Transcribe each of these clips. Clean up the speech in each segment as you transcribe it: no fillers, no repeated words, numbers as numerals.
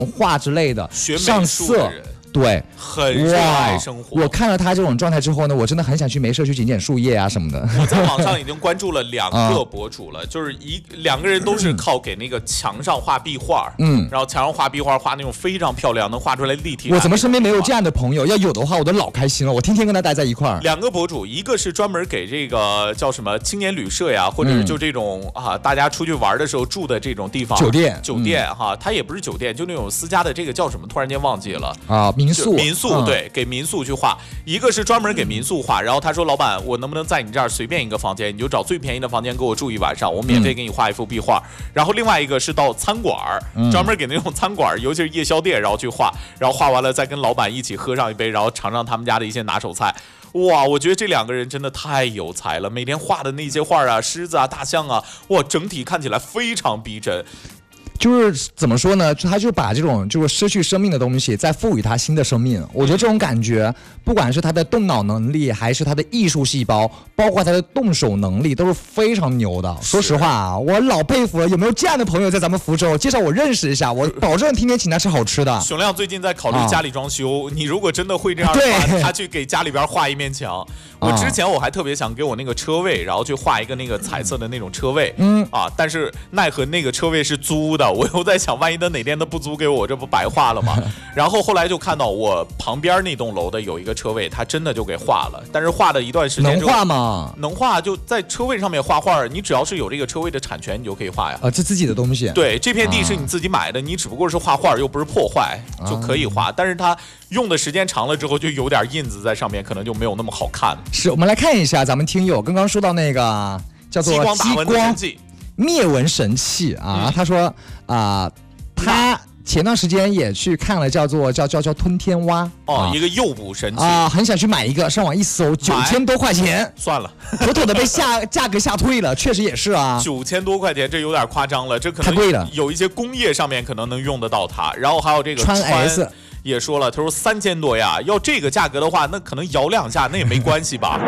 画之类的， 学美上色。 术的人对， 很热爱生活。 我看了他这种状态之后呢，我真的很想去没事去捡树叶啊什么的。 我在网上已经关注了2个博主了，就是2个人都是靠给那个墙上画壁画，然后墙上画壁画，画那种非常漂亮，能画出来立体感。 我怎么身边没有这样的朋友？要有的话，我都老开心了。我天天跟他待在一块儿。 2个博主，一个是专门给这个叫什么青年旅社呀，或者是就这种大家出去玩的时候住的这种地方，酒店哈，它也不是酒店，就那种私家的，这个叫什么？突然间忘记了啊，民宿。 对，给民宿去画，一个是专门给民宿画，然后他说老板，我能不能在你这儿随便一个房间，你就找最便宜的房间给我住1晚上，我免费给你画一幅壁画。然后另外一个是到餐馆，专门给那种餐馆，尤其是夜宵店，然后去画，然后画完了再跟老板一起喝上一杯，然后尝尝他们家的一些拿手菜。哇，我觉得这2个人真的太有才了，每天画的那些画啊，狮子啊、大象啊，哇，整体看起来非常逼真。 就是怎么说呢？他就把这种就是失去生命的东西，再赋予它新的生命。我觉得这种感觉，不管是他的动脑能力，还是他的艺术细胞，包括他的动手能力，都是非常牛的。说实话啊，我老佩服了。有没有这样的朋友在咱们福州？介绍我认识一下，我保证天天请他吃好吃的。 熊亮最近在考虑家里装修，你如果真的会这样的话，他去给家里边画一面墙。我之前我还特别想给我那个车位，然后去画一个那个彩色的那种车位，但是奈何那个车位是租的。我又在想，万一他哪天他不租给我，这不白画了吗？然后后来就看到我旁边那栋楼的有一个车位，他真的就给画了，但是画了一段时间能画吗？ 能画，就在车位上面画画，你只要是有这个车位的产权，你就可以画呀。 这自己的东西。 对，这片地是你自己买的，你只不过是画画，又不是破坏，就可以画。但是它用的时间长了之后，就有点印子在上面，可能就没有那么好看。 是，我们来看一下咱们听友刚刚说到那个叫做激光灭蚊神器啊，他说他前段时间也去看了叫吞天蛙一个诱捕神器很想去买一个，上网一搜9000多块钱， 算了， 妥妥的被价格吓退了，确实也是啊 ，9000多块钱这有点夸张了，这可能太贵了， 有一些工业上面可能能用得到它，然后还有这个川 S。 也说了，他说3000多呀，要这个价格的话，那可能摇2下那也没关系吧。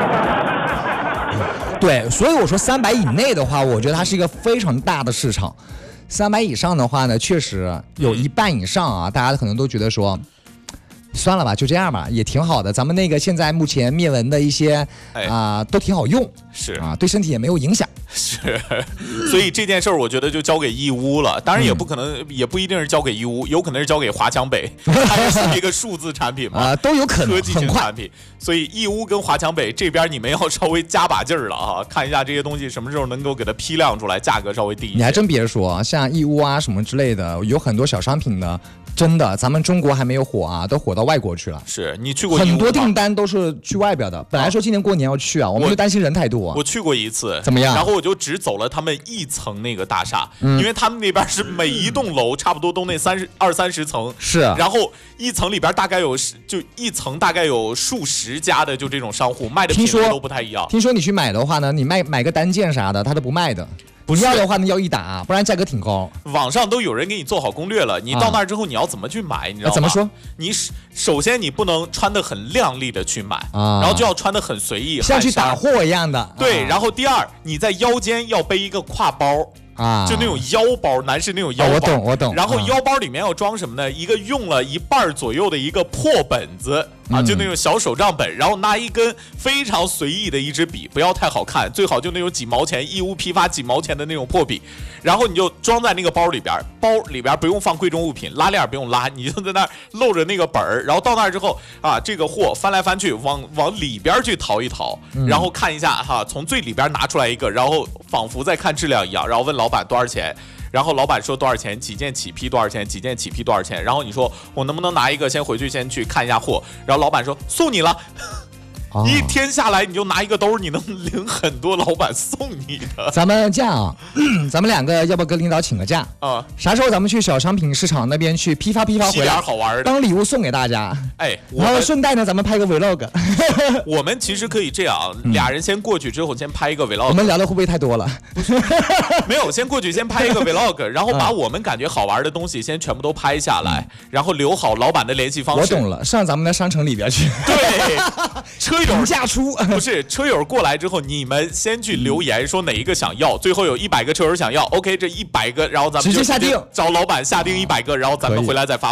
对，所以我说300以内的话，我觉得它是一个非常大的市场。300以上的话呢，确实有一半以上啊，大家可能都觉得说，算了吧，就这样吧，也挺好的。咱们那个现在目前灭蚊的一些都挺好用， 是对身体也没有影响。 是，所以这件事儿我觉得就交给义乌了，当然也不可能，也不一定是交给义乌，有可能是交给华强北，它也是一个数字产品嘛， 都有可能， 科技型产品。所以义乌跟华强北这边你们要稍微加把劲儿了啊，看一下这些东西什么时候能够给它批量出来，价格稍微低一些。 你还真别说，像义乌啊什么之类的，有很多小商品的。真的，咱们中国还没有火啊，都火到外国去了。 是你去过义乌吗？ 很多订单都是去外边的。本来说今年过年要去啊，我们就担心人太多。 我去过一次， 怎么样？ 然后我就只走了他们1层那个大厦，因为他们那边是每一栋楼差不多都那20-30层， 是。 然后1层里边大概有1层大概有数十家的就这种商户，卖的品类都不太一样。 听说你去买的话呢，你买个单件啥的，他都不卖的。不要的话呢，要一打，不然价格挺高。 网上都有人给你做好攻略了，你到那儿之后你要怎么去买，你知道吗？ 怎么说？ 你首先你不能穿得很靓丽的去买，然后就要穿得很随意， 像去打货一样的。 对，然后第二，你在腰间要背一个挎包。就那种腰包，男士那种腰包， 我懂。 然后腰包里面要装什么呢？一个用了1半左右的一个破本子就那种小手账本，然后拿一根非常随意的一支笔，不要太好看，最好就那种几毛钱，义乌批发几毛钱的那种破笔，然后你就装在那个包里边，包里边不用放贵重物品，拉链不用拉，你就在那儿露着那个本儿，然后到那儿之后这个货翻来翻去，往里边去淘一淘，然后看一下从最里边拿出来一个，然后仿佛在看质量一样，然后问老板多少钱，然后老板说多少钱，几件起批多少钱，几件起批多少钱，然后你说我能不能拿一个先回去先去看一下货，然后老板说送你了。一天下来你就拿一个兜，你能领很多老板送你的。 咱们这样啊，咱们2个要不要跟领导请个假啊？啥时候咱们去小商品市场那边去批发回来， 好玩的， 当礼物送给大家。然后顺带呢，咱们拍个 vlog。 我们其实可以这样，2人先过去之后先拍一个 vlog。 我们聊的会不会太多了？ 没有，先过去先拍一个 vlog， 然后把我们感觉好玩的东西先全部都拍下来，然后留好老板的联系方式。 我懂了，上咱们的商城里边去。 对，车评价出， 不是车友过来之后，你们先去留言说哪一个想要，最后有100个车友想要 ，OK， 这100个，然后咱们直接下定， 找老板下定100个，然后咱们回来再发。